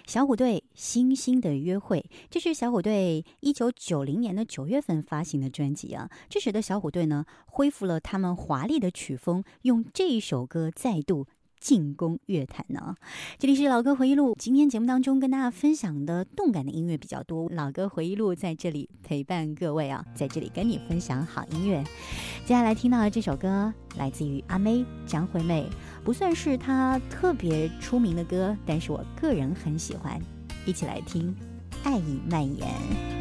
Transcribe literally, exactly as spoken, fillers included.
小虎队《星星的约会》，这是小虎队一九九零年的九月份发行的专辑啊。这使得小虎队呢恢复了他们华丽的曲风，用这一首歌再度进攻乐坛呢。这里是老歌回忆录，今天节目当中跟大家分享的动感的音乐比较多，老歌回忆录在这里陪伴各位啊，在这里跟你分享好音乐。接下来听到的这首歌来自于阿妹张惠妹，不算是她特别出名的歌，但是我个人很喜欢，一起来听《爱已蔓延》。